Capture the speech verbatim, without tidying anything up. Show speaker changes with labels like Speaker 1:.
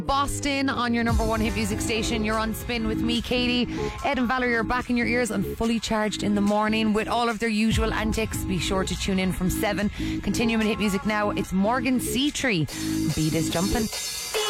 Speaker 1: Boston on your number one hit music station. You're on Spin with me, Katie. Ed and Valerie are back in your ears and fully charged in the morning with all of their usual antics. Be sure to tune in from seven. Continuing hit music now. It's Morgan Seatree. Beat is jumping.